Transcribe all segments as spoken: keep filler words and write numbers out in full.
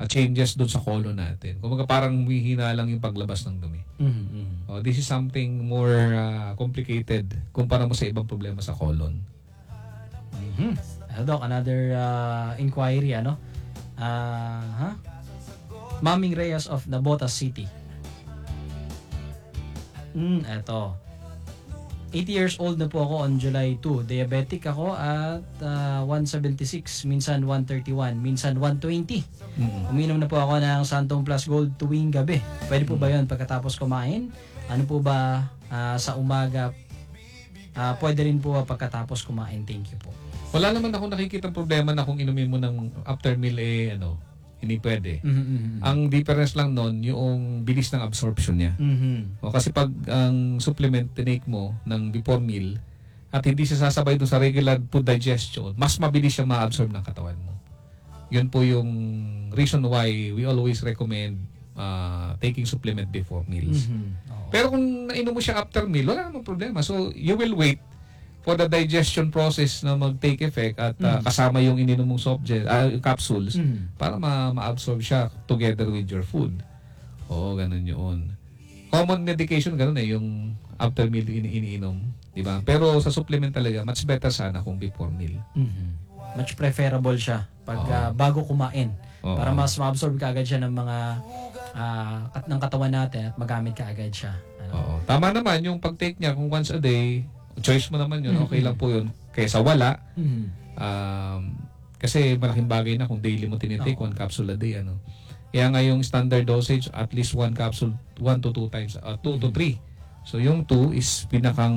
uh, changes doon sa colon natin. Kumbaga parang humihina lang yung paglabas ng dumi. Mm-hmm. Oh, this is something more uh, complicated kumpara mo sa ibang problema sa colon. Mm-hmm. Uh, Doc, another uh, inquiry, ano? Uh, huh? Maming Reyes of Nabotas City. Mm, eto. eighty years old na po ako on July second. Diabetic ako at uh, one seventy-six, minsan one thirty-one, minsan one twenty. Mm-hmm. Uminom na po ako ng Santon Plus Gold tuwing gabi. Pwede po ba yun pagkatapos kumain? Ano po ba uh, sa umaga? Uh, pwede rin po pagkatapos kumain. Thank you po. Wala naman akong nakikita problema na kung inumin mo ng after meal eh ano, hindi pwede. Mm-hmm. Ang difference lang nun, yung bilis ng absorption niya. Mm-hmm. O, kasi pag ang supplement tinake mo ng before meal at hindi siya sasabay doon sa regular food digestion, mas mabilis siya ma-absorb ng katawan mo. Yun po yung reason why we always recommend uh, taking supplement before meals. Mm-hmm. Pero kung nainom mo siya after meal, wala namang problema. So, you will wait for the digestion process na mag-take effect at uh, Mm. kasama yung ininom mong soft gel, uh, capsules Mm. para ma- ma-absorb siya together with your food. Oo, ganun yun. Common medication, ganun eh, yung after meal ini iniinom. Diba? Pero sa supplement talaga, much better sana kung before meal. Mm-hmm. Much preferable siya pag Oo. uh, bago kumain. Oo. Para mas ma-absorb ka agad siya ng mga uh, kat ng katawan natin at magamit ka agad siya. Ano? Oo. Tama naman yung pag-take niya kung once a day, choice mo naman yun, okay lang po yun. Kaysa wala, Mm-hmm. um, kasi malaking bagay na kung daily mo tinitake, Oo. one capsule a day. Ano. Kaya nga yung standard dosage, at least one capsule, one to two times, uh, two to three. So yung two is pinakang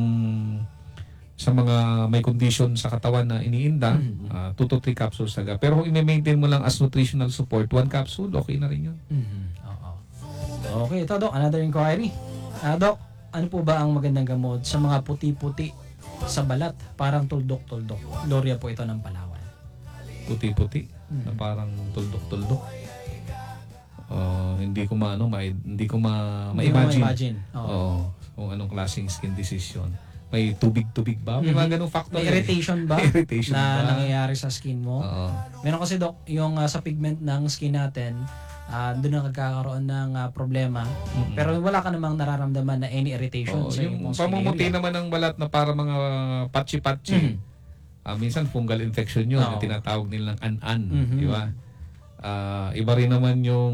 sa mga may condition sa katawan na iniinda, Mhm. uh, two to three capsules talaga. Pero kung i-maintain mo lang as nutritional support, one capsule, okay na rin yun. Mm-hmm. Oo. Okay, ito Doc, another inquiry. Ah, Doc, ano po ba ang magandang gamot sa mga puti-puti sa balat? Parang tuldok-tuldok. Gloria po ito ng Palawan. Puti-puti, na Mhm. parang tuldok-tuldok. Uh, hindi ko maano, ma hindi ko ma Hindi mo ma-imagine. ma-imagine. Oo. Oo, kung anong klaseng skin disease yun. May tubig-tubig ba? May Mhm. mga ganung factor. May eh. irritation ba Irritation na ba? nangyayari sa skin mo? Oo. Meron kasi Doc, yung ah, sa pigment ng skin natin, ah, doon na nagkakaroon ng ah, problema. Mm-mm. Pero wala ka namang nararamdaman na any irritation Oo, sa yung iyong skin pamumuti area. naman ng balat na para mga patchy-patchy. Mhm. Ah, minsan fungal infection yun, Oo. na tinatawag nilang an-an, Mhm. di ba? Ah, iba rin naman yung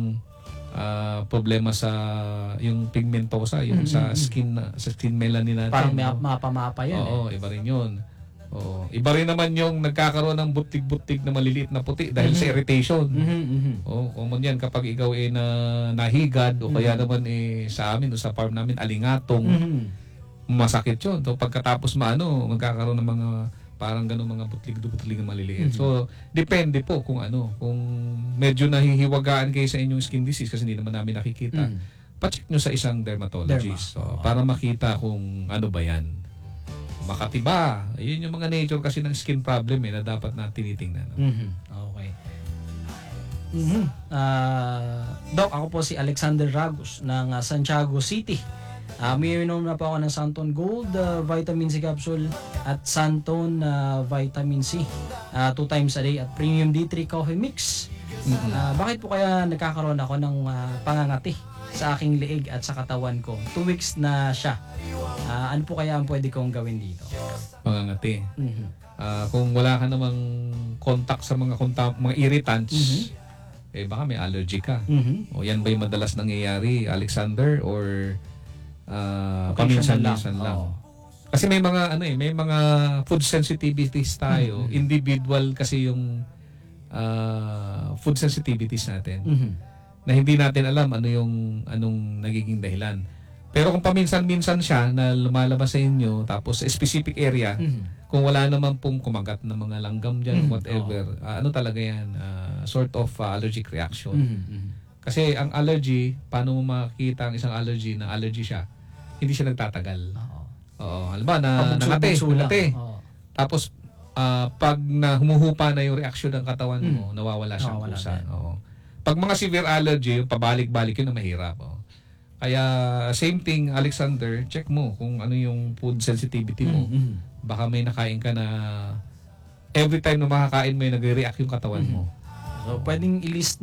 ah, problema sa yung pigmentosa, yung sa Mhm. skin na- sa skin melanin natin. Parang may no? mapa-mapa yun. Oo, iba rin yun. Oo. Iba rin naman yung nagkakaroon ng butig-butig na maliliit na puti dahil Mhm. sa irritation. Eh. Mhm, mhm. Oo, common yan kapag ikaw eh na nahigad o kaya Mhm. naman eh sa amin o sa farm namin alingatong, Mhm. masakit yun. So pagkatapos maano, magkakaroon ng mga parang ganun mga butlig-butlig na maliliit. Mhm. So depende po kung ano, kung medyo nahihiwagaan kayo sa inyong skin disease kasi hindi naman namin nakikita. Mhm. Pa-check nyo sa isang dermatologist. Derma. So, para makita kung ano ba yan. Makati ba? Yun yung mga nature kasi ng skin problem eh, na dapat na tinitingnan. Mhm. Okay. Mhm. Ah, Doc, ako po si Alexander Ragus ng ah, Santiago City. Ah, may inom na po ako ng Santon Gold ah, Vitamin C capsule at Santon ah, Vitamin C ah, two times a day at Premium D three Coffee Mix. Mhm. Ah, bakit po kaya nagkakaroon ako ng ah, pangangati sa aking liig at sa katawan ko? Two weeks na siya. Ah, ano po kaya ang pwede kong gawin dito? Pangangati. Mhm. Ah, kung wala ka namang contact sa mga contact, mga irritants, Mhm. eh baka may allergy ka. Mhm. O yan ba yung madalas nangyayari, Alexander, or ah, Occasional paminsan-minsan lang? Oo. Kasi may mga ano eh, may mga food sensitivities tayo, Mhm. individual kasi yung ah, food sensitivities natin. Mhm. Na hindi natin alam ano yung anong nagiging dahilan. Pero kung paminsan-minsan siya na lumalabas sa inyo tapos sa specific area, Mhm. kung wala naman pong kumagat na mga langgam dyan, Mhm. whatever, ah, ano talaga yan, ah, sort of ah, allergic reaction. Mhm. Mhm. Kasi ang allergy, paano mo makikita ang isang allergy na allergy siya? Hindi siya nagtatagal. Oo. Oo, halimbawa na nangate, Pabugso-bugso lang. nangate. Oo. Tapos ah, pag na humuhupa na yung reaction ng katawan mo, nawawala siyang Nawawala kusa. din. Oo. Pag mga severe allergy, yung pabalik-balik yun na mahirap. Oo. Kaya same thing, Alexander, check mo kung ano yung food sensitivity mo. Mhm. Baka may nakain ka na every time na makakain mo, nagre-react yung katawan mo. So, pwedeng i-list